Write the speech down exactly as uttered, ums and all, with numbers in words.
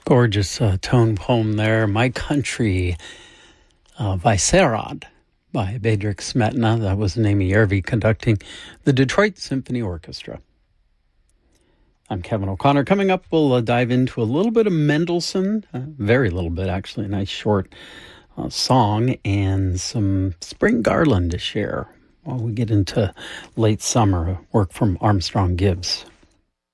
Gorgeous uh, tone poem there. My Country, uh, Vyserad by Bedřich Smetana. That was Amy Järvi conducting the Detroit Symphony Orchestra. I'm Kevin O'Connor. Coming up, we'll uh, dive into a little bit of Mendelssohn, uh, very little bit actually, a nice short uh, song, and some Spring Garland to share while we get into late summer, work from Armstrong Gibbs.